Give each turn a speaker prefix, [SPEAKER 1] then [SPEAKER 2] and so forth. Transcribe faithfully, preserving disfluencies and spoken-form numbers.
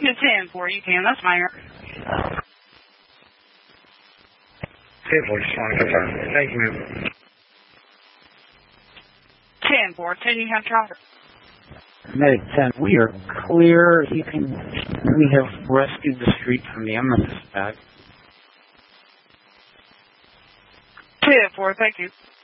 [SPEAKER 1] It's ten four, you can. That's my error.
[SPEAKER 2] ten four, just want to confirm. Thank you, ma'am.
[SPEAKER 1] ten four, ten, you have traffic.
[SPEAKER 3] Medic ten, we are clear. You can. We have rescued the street from the amethyst bag.
[SPEAKER 1] ten four, thank you.